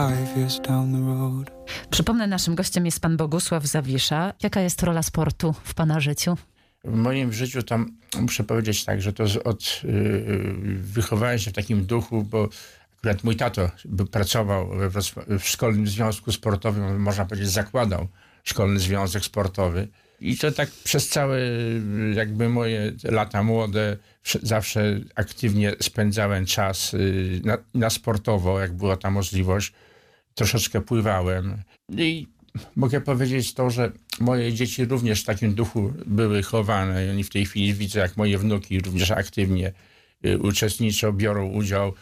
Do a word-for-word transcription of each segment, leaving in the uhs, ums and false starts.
Przypomnę, naszym gościem jest pan Bogusław Zawisza. Jaka jest rola sportu w pana życiu? W moim życiu tam muszę powiedzieć tak, że to z, od yy, wychowałem się w takim duchu, bo akurat mój tato pracował we, w Szkolnym Związku Sportowym, można powiedzieć zakładał Szkolny Związek Sportowy. I to tak przez całe jakby moje lata młode zawsze aktywnie spędzałem czas na, na sportowo, jak była ta możliwość. Troszeczkę pływałem. I mogę powiedzieć to, że moje dzieci również w takim duchu były chowane. I oni w tej chwili widzę, jak moje wnuki również aktywnie uczestniczą, biorą udział.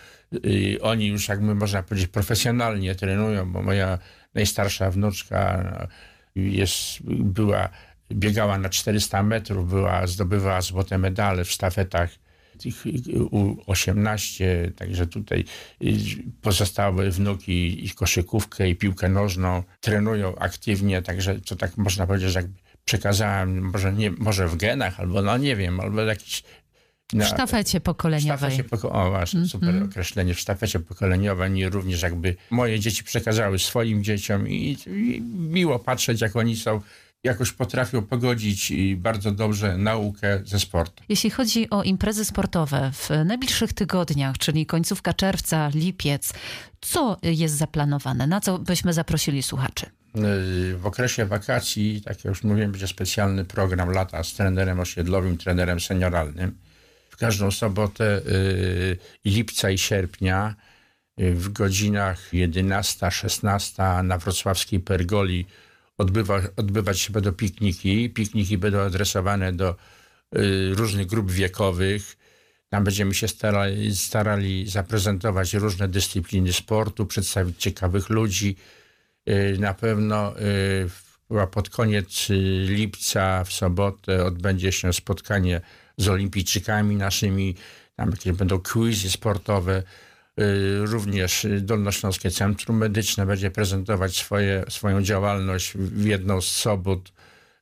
I oni już, jakby można powiedzieć, profesjonalnie trenują, bo moja najstarsza wnuczka jest, była, biegała na czterysta metrów, była, zdobywała złote medale w sztafetach tych U osiemnaście, także tutaj pozostałe wnuki i koszykówkę, i piłkę nożną trenują aktywnie, także to tak można powiedzieć, że jakby przekazałem, może, nie, może w genach, albo no nie wiem, albo jakiś... Na, w sztafecie pokoleniowej. W sztafecie poko- o, właśnie, mm-hmm. super określenie. W sztafecie pokoleniowej nie również jakby moje dzieci przekazały swoim dzieciom i, i miło patrzeć, jak oni są, jakoś potrafią pogodzić i bardzo dobrze naukę ze sportem. Jeśli chodzi o imprezy sportowe w najbliższych tygodniach, czyli końcówka czerwca, lipiec, co jest zaplanowane? Na co byśmy zaprosili słuchaczy? W okresie wakacji, tak jak już mówiłem, będzie specjalny program lata z trenerem osiedlowym, trenerem senioralnym. W każdą sobotę y, lipca i sierpnia y, w godzinach jedenasta szesnasta na wrocławskiej Pergoli odbywa, odbywać się będą pikniki. Pikniki będą adresowane do y, różnych grup wiekowych. Tam będziemy się starali, starali zaprezentować różne dyscypliny sportu, przedstawić ciekawych ludzi. Y, na pewno y, pod koniec lipca w sobotę odbędzie się spotkanie z olimpijczykami naszymi. Tam jakieś będą quizy sportowe. Również Dolnośląskie Centrum Medyczne będzie prezentować swoje, swoją działalność w jedną z sobot.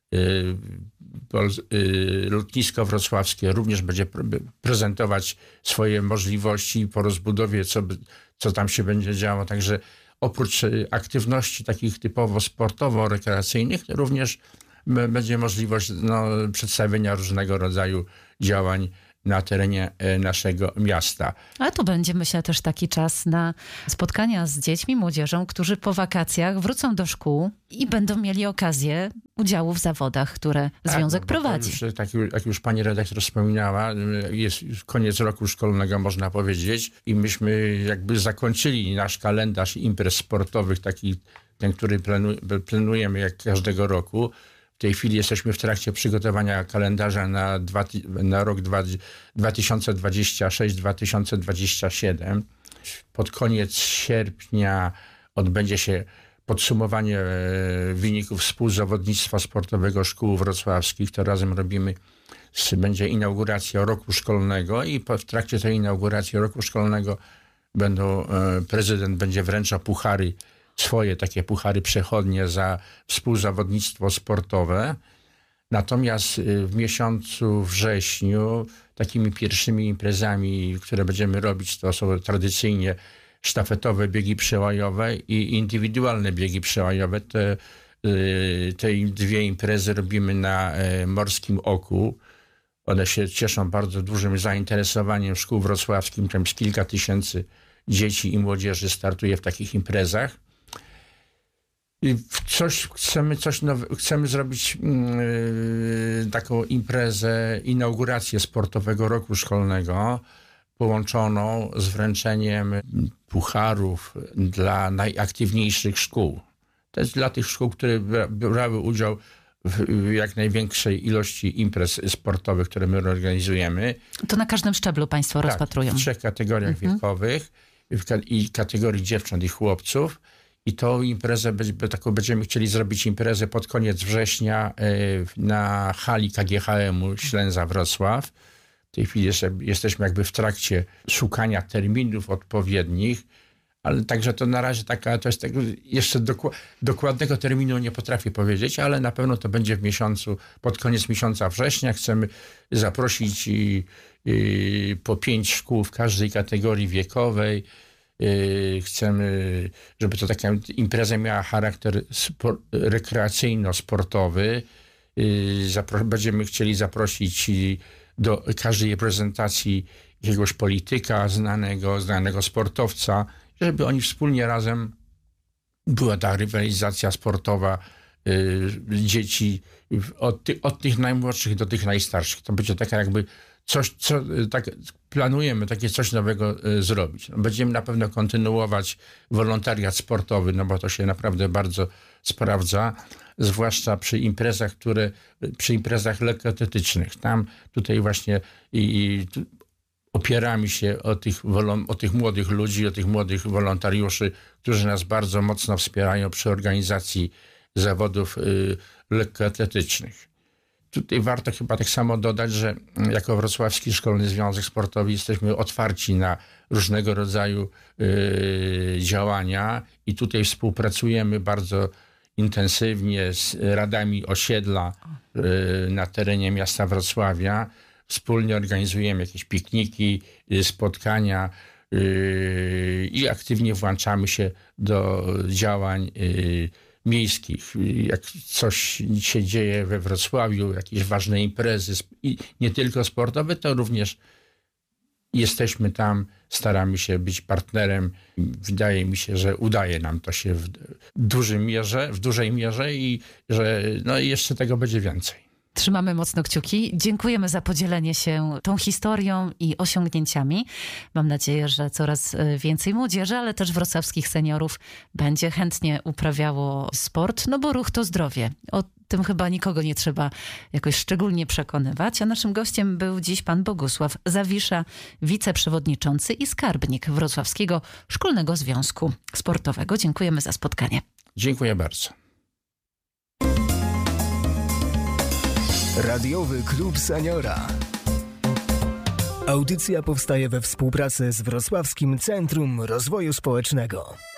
Lotnisko Wrocławskie również będzie prezentować swoje możliwości po rozbudowie, co, co tam się będzie działo. Także oprócz aktywności takich typowo sportowo-rekreacyjnych, również będzie możliwość no, przedstawienia różnego rodzaju działań na terenie naszego miasta. A to będzie, myślę, też taki czas na spotkania z dziećmi, młodzieżą, którzy po wakacjach wrócą do szkół i będą mieli okazję udziału w zawodach, które tak, Związek prowadzi. Już, tak jak już pani redaktor wspominała, jest koniec roku szkolnego, można powiedzieć, i myśmy jakby zakończyli nasz kalendarz imprez sportowych, taki ten, który planujemy jak każdego roku. W tej chwili jesteśmy w trakcie przygotowania kalendarza na, dwa, na rok dwa tysiące dwudziesty szósty do dwa tysiące dwudziestego siódmego. Pod koniec sierpnia odbędzie się podsumowanie wyników współzawodnictwa sportowego szkół wrocławskich. To razem robimy, będzie inauguracja roku szkolnego i w trakcie tej inauguracji roku szkolnego będą, prezydent będzie wręczał puchary, swoje takie puchary przechodnie za współzawodnictwo sportowe. Natomiast w miesiącu wrześniu takimi pierwszymi imprezami, które będziemy robić, to są tradycyjnie sztafetowe biegi przełajowe i indywidualne biegi przełajowe. Te, te dwie imprezy robimy na Morskim Oku. One się cieszą bardzo dużym zainteresowaniem szkół wrocławskich. Tam kilka tysięcy dzieci i młodzieży startuje w takich imprezach. Coś, chcemy, coś nowe, chcemy zrobić yy, taką imprezę, inaugurację sportowego roku szkolnego, połączoną z wręczeniem pucharów dla najaktywniejszych szkół. To jest dla tych szkół, które brały udział w jak największej ilości imprez sportowych, które my organizujemy. To na każdym szczeblu państwo tak, rozpatrują? W trzech kategoriach mhm. wiekowych i kategorii dziewcząt i chłopców. I tą imprezę, taką będziemy chcieli zrobić imprezę pod koniec września na hali K G H M-u Ślęza Wrocław. W tej chwili jeszcze, jesteśmy jakby w trakcie szukania terminów odpowiednich, ale także to na razie taka, to jest tak, jeszcze doku, dokładnego terminu nie potrafię powiedzieć, ale na pewno to będzie w miesiącu, pod koniec miesiąca września. Chcemy zaprosić i, i po pięć szkół w każdej kategorii wiekowej. Chcemy, żeby to taka impreza miała charakter spor- rekreacyjno-sportowy. Zapro- będziemy chcieli zaprosić do każdej reprezentacji jakiegoś polityka znanego, znanego sportowca, żeby oni wspólnie razem, była ta rywalizacja sportowa dzieci od, ty, od tych najmłodszych do tych najstarszych. To będzie taka jakby coś, co tak planujemy, takie coś nowego y, zrobić. No, będziemy na pewno kontynuować wolontariat sportowy, no bo to się naprawdę bardzo sprawdza, zwłaszcza przy imprezach, które, przy imprezach lekkoatletycznych. Tam tutaj właśnie i, i tu opieramy się o tych, o tych młodych ludzi, o tych młodych wolontariuszy, którzy nas bardzo mocno wspierają przy organizacji zawodów y, lekkoatletycznych. Tutaj warto chyba tak samo dodać, że jako Wrocławski Szkolny Związek Sportowy jesteśmy otwarci na różnego rodzaju y, działania i tutaj współpracujemy bardzo intensywnie z radami osiedla y, na terenie miasta Wrocławia. Wspólnie organizujemy jakieś pikniki, y, spotkania y, i aktywnie włączamy się do działań y, miejskich. Jak coś się dzieje we Wrocławiu, jakieś ważne imprezy i nie tylko sportowe, to również jesteśmy tam, staramy się być partnerem. Wydaje mi się, że udaje nam to się w dużej mierze, w dużej mierze i że no jeszcze tego będzie więcej. Trzymamy mocno kciuki. Dziękujemy za podzielenie się tą historią i osiągnięciami. Mam nadzieję, że coraz więcej młodzieży, ale też wrocławskich seniorów będzie chętnie uprawiało sport, no bo ruch to zdrowie. O tym chyba nikogo nie trzeba jakoś szczególnie przekonywać. A naszym gościem był dziś pan Bogusław Zawisza, wiceprzewodniczący i skarbnik Wrocławskiego Szkolnego Związku Sportowego. Dziękujemy za spotkanie. Dziękuję bardzo. Radiowy Klub Seniora. Audycja powstaje we współpracy z Wrocławskim Centrum Rozwoju Społecznego.